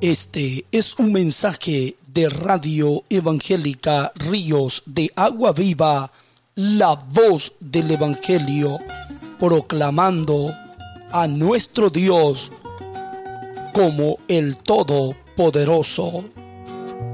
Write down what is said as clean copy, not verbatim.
Este es un mensaje de Radio Evangélica Ríos de Agua Viva, la voz del Evangelio, proclamando a nuestro Dios como el Todopoderoso.